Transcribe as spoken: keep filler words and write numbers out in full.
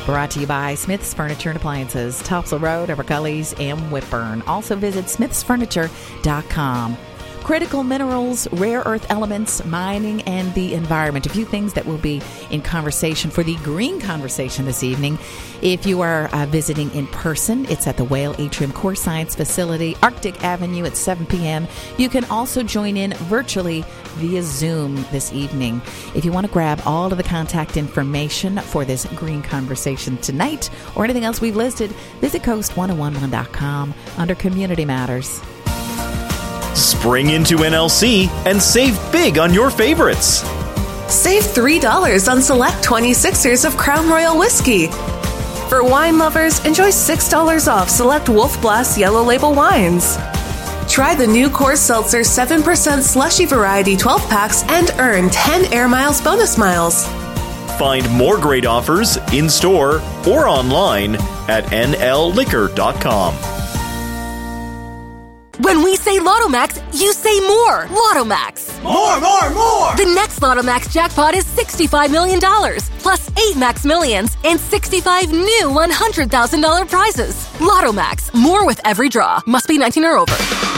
Brought to you by Smith's Furniture and Appliances, Topsail Road, Upper Gullies, and Whitburn. Also visit smiths furniture dot com. Critical minerals, rare earth elements, mining, and the environment. A few things that will be in conversation for the Green Conversation this evening. If you are uh, visiting in person, it's at the Whale Atrium Core Science Facility, Arctic Avenue at seven p.m. You can also join in virtually via Zoom this evening. If you want to grab all of the contact information for this Green Conversation tonight or anything else we've listed, visit coast ten eleven dot com under Community Matters. Spring into N L C and save big on your favorites. Save three dollars on select twenty-sixers of Crown Royal whiskey. For wine lovers, enjoy six dollars off select Wolf Blass Yellow Label wines. Try the new Coors Seltzer seven percent slushy variety twelve packs and earn ten Air Miles bonus miles. Find more great offers in-store or online at N L liquor dot com. When we say LottoMax, you say more. LottoMax. More, more, more! The next LottoMax jackpot is sixty-five million dollars, plus eight Max Millions, and sixty-five new one hundred thousand dollars prizes. LottoMax. More with every draw. Must be nineteen or over.